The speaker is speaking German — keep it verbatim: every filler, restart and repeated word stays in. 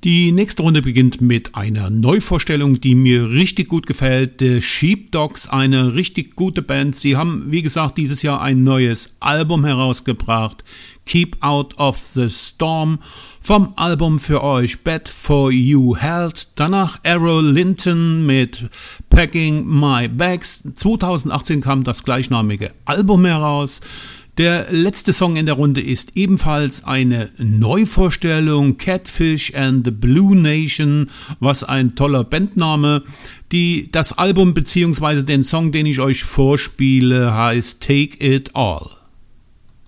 Die nächste Runde beginnt mit einer Neuvorstellung, die mir richtig gut gefällt. The Sheepdogs, eine richtig gute Band. Sie haben, wie gesagt, dieses Jahr ein neues Album herausgebracht. Keep Out of the Storm. Vom Album für euch Bad for You Held. Danach Errol Linton mit Packing My Bags. zwanzig achtzehn kam das gleichnamige Album heraus. Der letzte Song in der Runde ist ebenfalls eine Neuvorstellung, Catfish and the Blue Nation, was ein toller Bandname. Die, das Album bzw. den Song, den ich euch vorspiele, heißt Take It All.